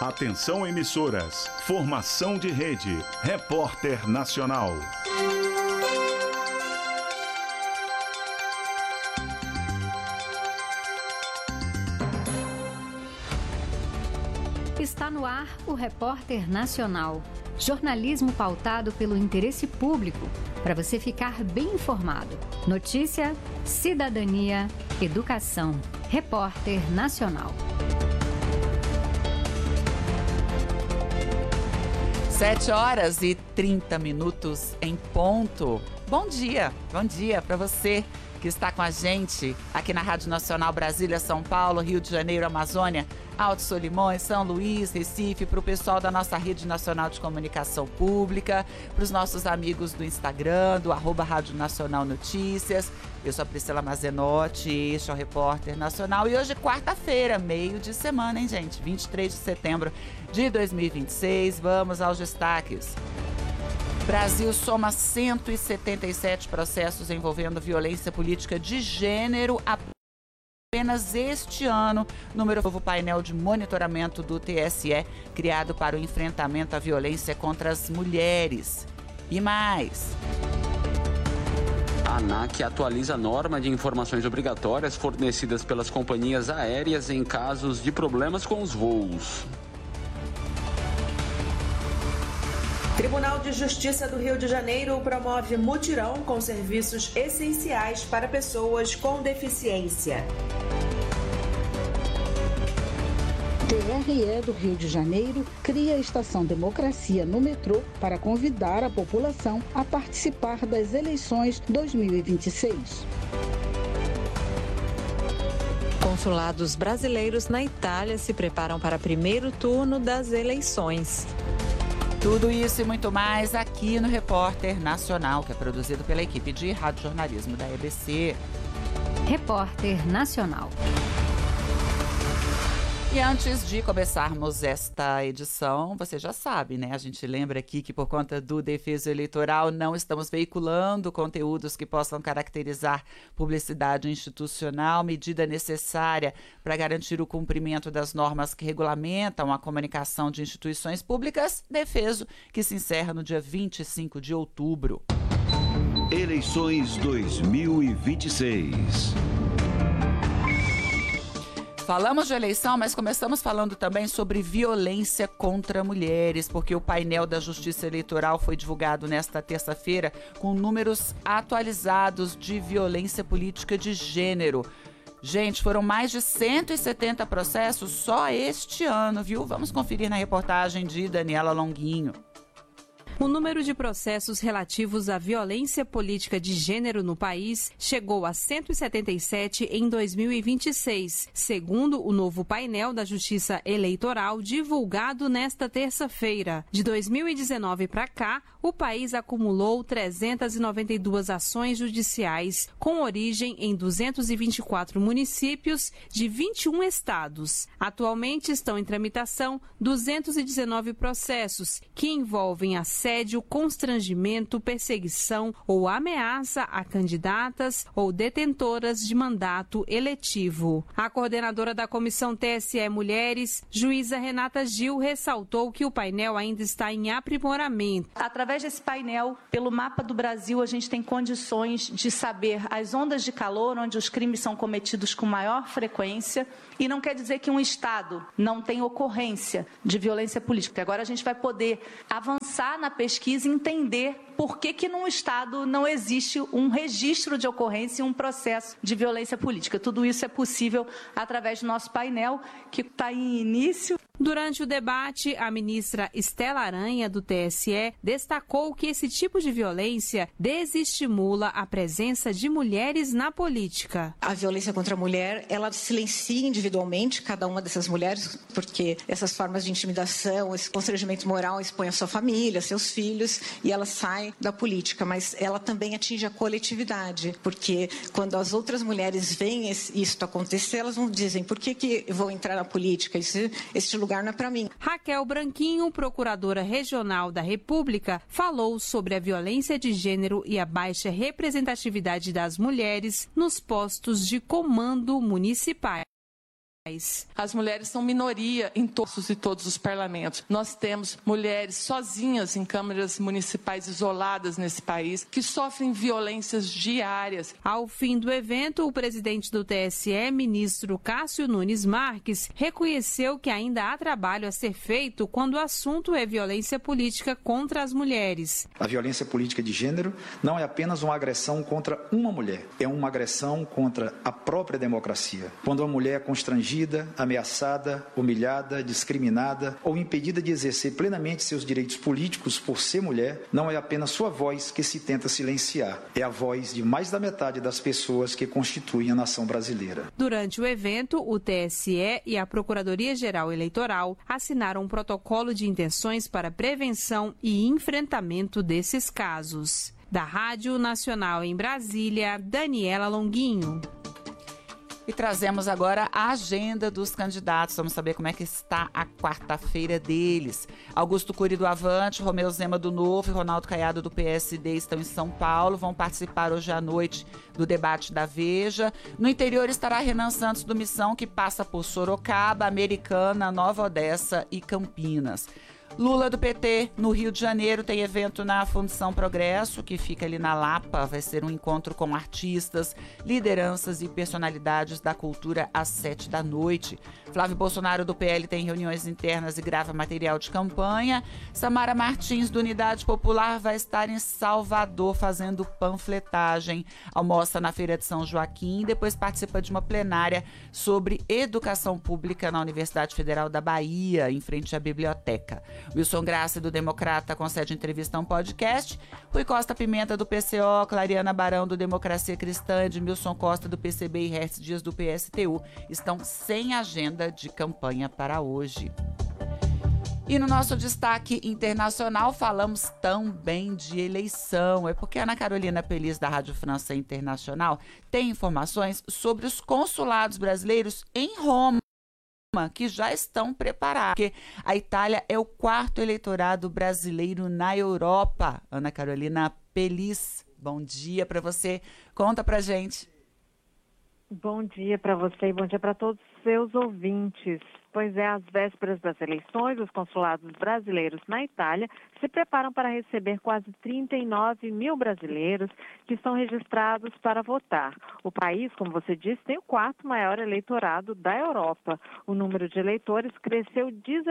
Atenção emissoras, formação de rede, Repórter Nacional. Está no ar o Repórter Nacional. Jornalismo pautado pelo interesse público, para você ficar bem informado. Notícia, cidadania, educação. Repórter Nacional. 7h30 em ponto. Bom dia para você que está com a gente aqui na Rádio Nacional Brasília, São Paulo, Rio de Janeiro, Amazônia, Alto Solimões, São Luís, Recife, para o pessoal da nossa Rede Nacional de Comunicação Pública, para os nossos amigos do Instagram, do @Rádio Nacional Notícias. Eu sou a Priscila Mazenotti, este é o Repórter Nacional. E hoje é quarta-feira, meio de semana, hein, gente? 23 de setembro de 2026. Vamos aos destaques. Brasil soma 177 processos envolvendo violência política de gênero apenas este ano. Número novo painel de monitoramento do TSE, criado para o enfrentamento à violência contra as mulheres. E mais. A ANAC atualiza a norma de informações obrigatórias fornecidas pelas companhias aéreas em casos de problemas com os voos. Tribunal de Justiça do Rio de Janeiro promove mutirão com serviços essenciais para pessoas com deficiência. TRE do Rio de Janeiro cria a Estação Democracia no metrô para convidar a população a participar das eleições 2026. Consulados brasileiros na Itália se preparam para primeiro turno das eleições. Tudo isso e muito mais aqui no Repórter Nacional, que é produzido pela equipe de radiojornalismo da EBC. Repórter Nacional. E antes de começarmos esta edição, você já sabe, né? A gente lembra aqui que por conta do defeso eleitoral não estamos veiculando conteúdos que possam caracterizar publicidade institucional, medida necessária para garantir o cumprimento das normas que regulamentam a comunicação de instituições públicas, defeso que se encerra no dia 25 de outubro. Eleições 2026. Falamos de eleição, mas começamos falando também sobre violência contra mulheres, porque o painel da Justiça Eleitoral foi divulgado nesta terça-feira com números atualizados de violência política de gênero. Gente, foram mais de 170 processos só este ano, viu? Vamos conferir na reportagem de Daniela Longuinho. O número de processos relativos à violência política de gênero no país chegou a 177 em 2026, segundo o novo painel da Justiça Eleitoral divulgado nesta terça-feira. De 2019 para cá, o país acumulou 392 ações judiciais, com origem em 224 municípios de 21 estados. Atualmente estão em tramitação 219 processos, que envolvem assédio, constrangimento, perseguição ou ameaça a candidatas ou detentoras de mandato eletivo. A coordenadora da Comissão TSE Mulheres, juíza Renata Gil, ressaltou que o painel ainda está em aprimoramento. Através desse painel, pelo mapa do Brasil, a gente tem condições de saber as ondas de calor, onde os crimes são cometidos com maior frequência, e não quer dizer que um estado não tem ocorrência de violência política. Agora a gente vai poder avançar na pesquisa e entender por que num estado não existe um registro de ocorrência e um processo de violência política. Tudo isso é possível através do nosso painel, que está em início. Durante o debate, a ministra Estela Aranha, do TSE, destacou que esse tipo de violência desestimula a presença de mulheres na política. A violência contra a mulher, ela silencia individualmente cada uma dessas mulheres, porque essas formas de intimidação, esse constrangimento moral expõe a sua família, seus filhos, e ela sai da política, mas ela também atinge a coletividade, porque quando as outras mulheres veem isso acontecer, elas não dizem, por que eu vou entrar na política? Este lugar não é para mim. Raquel Branquinho, procuradora regional da República, falou sobre a violência de gênero e a baixa representatividade das mulheres nos postos de comando municipais. As mulheres são minoria em todos os parlamentos. Nós temos mulheres sozinhas em câmaras municipais isoladas nesse país que sofrem violências diárias. Ao fim do evento, o presidente do TSE, ministro Cássio Nunes Marques, reconheceu que ainda há trabalho a ser feito quando o assunto é violência política contra as mulheres. A violência política de gênero não é apenas uma agressão contra uma mulher, é uma agressão contra a própria democracia. Quando a mulher é constrangida, ameaçada, humilhada, discriminada ou impedida de exercer plenamente seus direitos políticos por ser mulher, não é apenas sua voz que se tenta silenciar, é a voz de mais da metade das pessoas que constituem a nação brasileira. Durante o evento, o TSE e a Procuradoria-Geral Eleitoral assinaram um protocolo de intenções para prevenção e enfrentamento desses casos. Da Rádio Nacional em Brasília, Daniela Longuinho. E trazemos agora a agenda dos candidatos. Vamos saber como é que está a quarta-feira deles. Augusto Cury do Avante, Romeu Zema do Novo e Ronaldo Caiado do PSD estão em São Paulo. Vão participar hoje à noite do debate da Veja. No interior estará Renan Santos do Missão, que passa por Sorocaba, Americana, Nova Odessa e Campinas. Lula do PT, no Rio de Janeiro, tem evento na Fundação Progresso, que fica ali na Lapa. Vai ser um encontro com artistas, lideranças e personalidades da cultura às 19h. Flávio Bolsonaro do PL tem reuniões internas e grava material de campanha. Samara Martins, do Unidade Popular, vai estar em Salvador fazendo panfletagem. Almoça na Feira de São Joaquim, depois participa de uma plenária sobre educação pública na Universidade Federal da Bahia, em frente à biblioteca. Wilson Graça, do Democrata, concede entrevista a um podcast. Rui Costa Pimenta, do PCO, Clariana Barão, do Democracia Cristã, Edmilson Costa, do PCB e Hertz Dias, do PSTU, estão sem agenda de campanha para hoje. E no nosso destaque internacional falamos também de eleição. É porque a Ana Carolina Pelis, da Rádio França Internacional, tem informações sobre os consulados brasileiros em Roma, que já estão preparados, porque a Itália é o quarto eleitorado brasileiro na Europa. Ana Carolina Pelis, bom dia para você. Conta pra gente. Bom dia para você e bom dia para todos os seus ouvintes. Pois é, às vésperas das eleições, os consulados brasileiros na Itália se preparam para receber quase 39 mil brasileiros que estão registrados para votar. O país, como você disse, tem o quarto maior eleitorado da Europa. O número de eleitores cresceu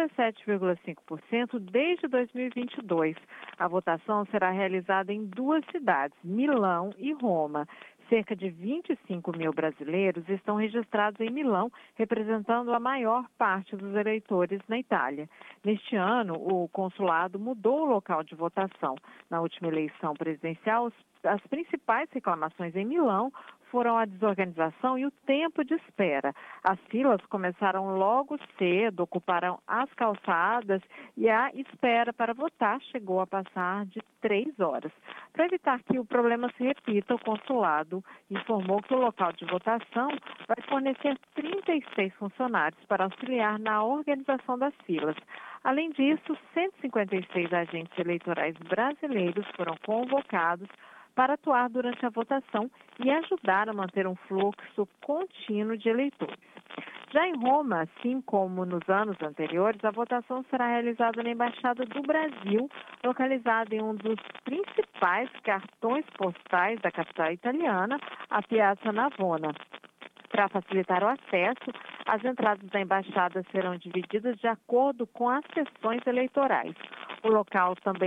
17,5% desde 2022. A votação será realizada em duas cidades, Milão e Roma. Cerca de 25 mil brasileiros estão registrados em Milão, representando a maior parte dos eleitores na Itália. Neste ano, o consulado mudou o local de votação. Na última eleição presidencial, as principais reclamações em Milão foram a desorganização e o tempo de espera. As filas começaram logo cedo, ocuparam as calçadas e a espera para votar chegou a passar de 3 horas. Para evitar que o problema se repita, o consulado informou que o local de votação vai fornecer 36 funcionários para auxiliar na organização das filas. Além disso, 156 agentes eleitorais brasileiros foram convocados para atuar durante a votação e ajudar a manter um fluxo contínuo de eleitores. Já em Roma, assim como nos anos anteriores, a votação será realizada na Embaixada do Brasil, localizada em um dos principais cartões postais da capital italiana, a Piazza Navona. Para facilitar o acesso, as entradas da embaixada serão divididas de acordo com as sessões eleitorais. O local também